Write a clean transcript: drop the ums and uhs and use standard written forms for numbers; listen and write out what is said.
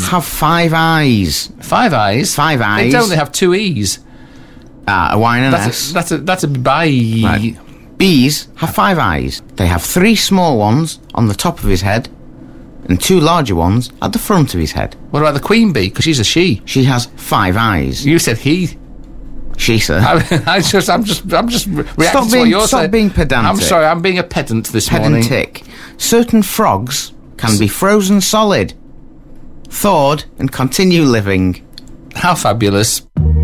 have 5 eyes. 5 eyes? 5 eyes. They only have 2 E's. A Y and an S. That's a bye. Right. Bees have 5 eyes. They have 3 small ones on the top of his head and 2 larger ones at the front of his head. What about the queen bee? Because she's a she. She has 5 eyes. You said he. She, sir. I'm just reacting to what you're saying. Stop being pedantic. I'm sorry, I'm being a pedant this morning. Pedantic. Certain frogs can be frozen solid, thawed, and continue living. How fabulous.